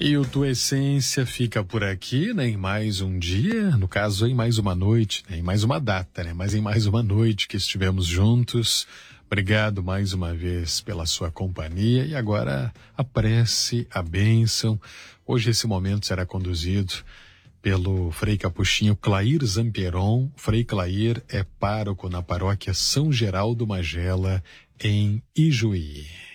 E o Tua Essência fica por aqui, né? Em mais um dia, no caso em mais uma noite, né? Em mais uma data, né? Mas em mais uma noite que estivemos juntos. Obrigado mais uma vez pela sua companhia e agora a prece, a bênção. Hoje esse momento será conduzido pelo Frei Capuchinho Clair Zamperon. Frei Clair é pároco na paróquia São Geraldo Magela, em Ijuí.